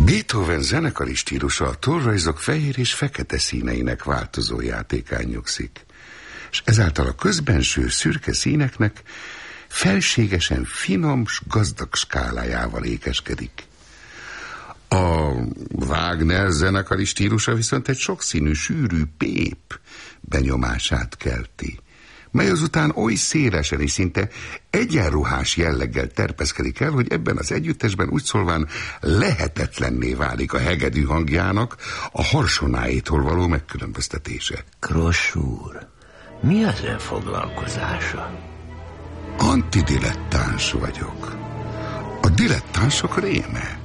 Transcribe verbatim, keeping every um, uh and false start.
Beethoven zenekari stílusa a tollrajzok fehér és fekete színeinek változó játékán nyugszik, és ezáltal a közbenső szürke színeknek felségesen finom, gazdag skálájával ékeskedik. A Wagner zenekari stílusa viszont egy sokszínű, sűrű pép benyomását kelti, mely azután oly szélesen és szinte egyenruhás jelleggel terpeszkedik el, hogy ebben az együttesben úgy szólván lehetetlenné válik a hegedű hangjának a harsonáitól való megkülönböztetése. Kross úr, mi az ön foglalkozása? Antidilettáns vagyok. A dilettánsok réme.